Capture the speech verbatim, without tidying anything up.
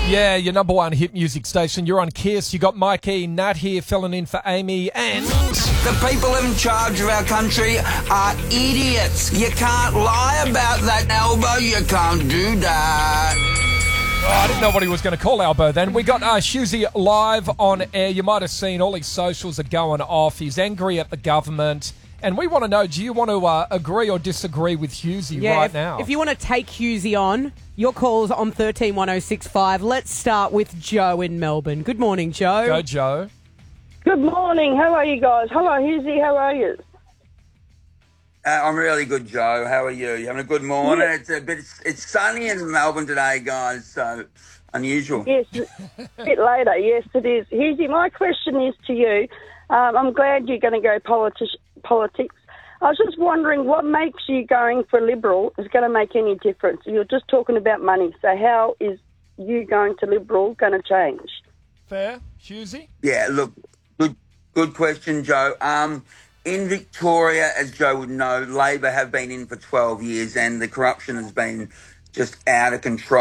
Yeah, your number one hit music station. You're on Kiss. You got Mikey, Nat here filling in for Amy, and The people in charge of our country are idiots. You can't lie about that, Albo. You can't do that. Oh, I didn't know what he was going to call Albo then. We got uh, Shusey live on air. You might have seen all his socials are going off. He's angry at the government. And we want to know, do you want to uh, agree or disagree with Husey Yeah, right if, now? if you want to take Husey on, your call's on thirteen one oh six five. Let's start with Joe in Melbourne. Good morning, Joe. Go, Joe. Good morning. How are you guys? Hello, Husey. How are you? Uh, I'm really good, Joe. How are you? You having a good morning? Yeah. It's a bit. It's sunny in Melbourne today, guys. So unusual. Yes, a bit later. Yes, it is. Husey, my question is to you. Um, I'm glad you're going to go politi- politics. I was just wondering what makes you going for Liberal is going to make any difference. You're just talking about money. So how is you going to Liberal going to change? Fair. Husey? Yeah. Look. Good. Good question, Joe. Um. In Victoria, as Joe would know, Labor have been in for twelve years and the corruption has been just out of control.